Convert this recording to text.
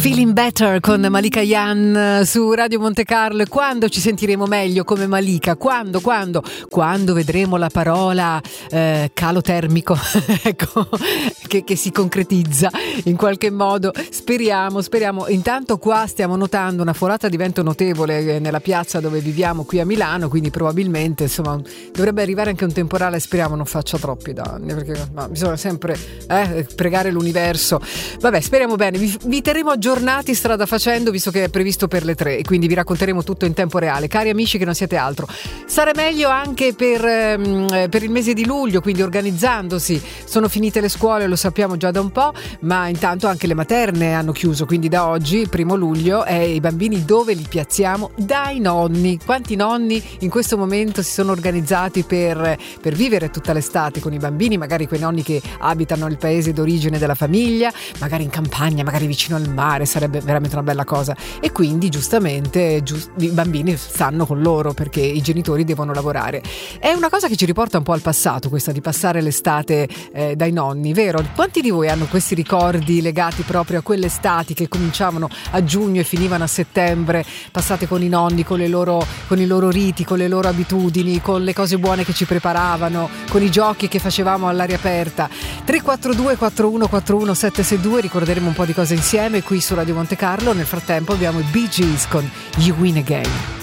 Feeling Better con Malika Yan su Radio Monte Carlo. E quando ci sentiremo meglio come Malika? Quando vedremo la parola calo termico ecco, che si concretizza in qualche modo. Speriamo. Intanto qua stiamo notando una folata di vento notevole nella piazza dove viviamo qui a Milano, quindi probabilmente insomma dovrebbe arrivare anche un temporale. Speriamo non faccia troppi danni, perché bisogna sempre pregare l'universo. Vabbè, speriamo bene. Vi terremo aggiornati strada facendo, visto che è previsto per le 3, e quindi vi racconteremo tutto in tempo reale. Cari amici che non siete altro, sarà meglio anche per il mese di luglio, quindi organizzandosi. Sono finite le scuole, lo sappiamo già da un po', ma intanto anche le materne hanno chiuso, quindi da oggi, 1° luglio, i bambini dove li piazziamo? Dai nonni. Quanti nonni in questo momento si sono organizzati per vivere tutta l'estate con i bambini, magari quei nonni che abitano il paese d'origine della famiglia, magari in campagna, magari vicino al mare, sarebbe veramente una bella cosa. E quindi giustamente i bambini stanno con loro perché i genitori devono lavorare. È una cosa che ci riporta un po' al passato, questa di passare l'estate dai nonni, vero? Quanti di voi hanno questi ricordi legati proprio a quelle estati che cominciavano a giugno e finivano a settembre, passate con i nonni, con i loro riti, con le loro abitudini, con le cose buone che ci preparavano, con i giochi che facevamo all'aria aperta? 342 41 41 762, ricorderemo un po' di cose insieme qui su Radio Monte Carlo. Nel frattempo abbiamo i Bee Gees con You Win Again.